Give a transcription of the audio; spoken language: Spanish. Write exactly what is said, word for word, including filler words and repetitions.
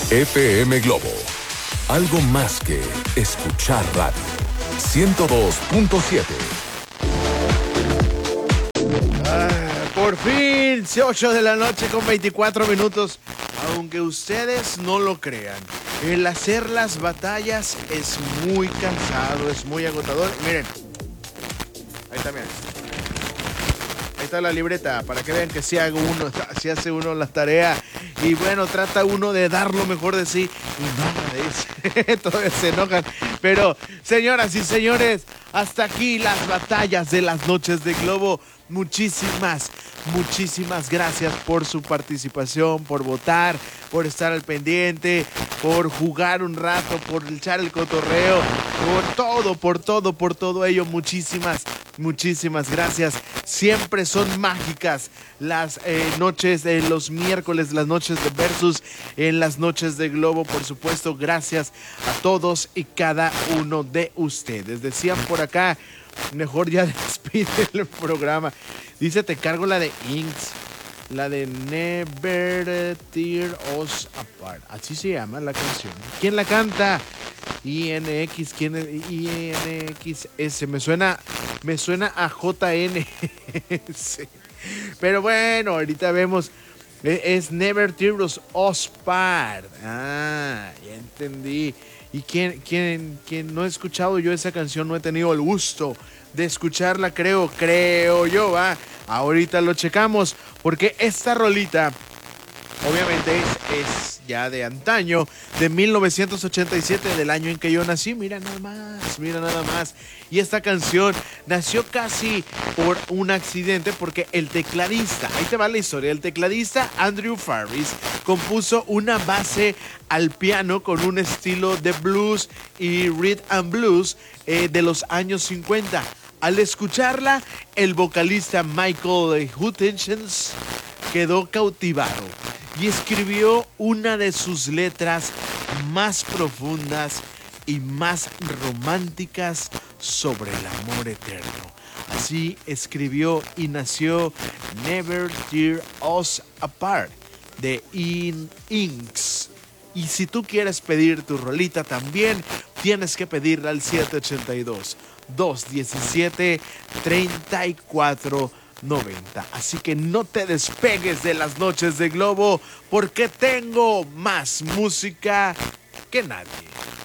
F M Globo. Algo más que escuchar radio. ciento dos punto siete. Ah, por fin, ocho de la noche con veinticuatro minutos. Aunque ustedes no lo crean, el hacer las batallas es muy cansado, es muy agotador. Miren, ahí está, miren. Ahí está la libreta, para que vean que si hago uno, si hace uno las tareas. Y bueno, trata uno de dar lo mejor de sí. Y no, de eso. Todos se enojan. Pero, señoras y señores, hasta aquí las batallas de las noches de Globo. Muchísimas, muchísimas gracias por su participación, por votar, por estar al pendiente, por jugar un rato, por echar el cotorreo, por todo, por todo, por todo ello. Muchísimas, muchísimas gracias. Siempre son mágicas las eh, noches de los miércoles, las noches de Versus, en las noches de Globo, por supuesto. Gracias a todos y cada uno de ustedes. Decían por acá, mejor ya despide el programa. Dice, te cargo la de Inks, la de Never Tear Us Apart. Así se llama la canción. ¿Quién la canta? I N X, ¿quién es? I N X S, me suena, me suena a J N S. Pero bueno, ahorita vemos. Es Never Tear Us Apart. Ah, ya entendí. Y quien, quien, quien no he escuchado yo esa canción, no he tenido el gusto de escucharla, creo, creo yo, va. Ahorita lo checamos, porque esta rolita, obviamente es, es ya de antaño, de mil novecientos ochenta y siete, del año en que yo nací. Mira nada más, mira nada más. Y esta canción nació casi por un accidente, porque el tecladista, ahí te va la historia, el tecladista Andrew Farris compuso una base al piano con un estilo de blues y rhythm and blues eh, de los años cincuenta. Al escucharla, el vocalista Michael Hutchins quedó cautivado y escribió una de sus letras más profundas y más románticas sobre el amor eterno. Así escribió y nació Never Tear Us Apart de Inks. Y si tú quieres pedir tu rolita también, tienes que pedirla al siete ocho dos, dos uno siete, tres cuatro nueve cero. Así que no te despegues de las noches de Globo, porque tengo más música que nadie.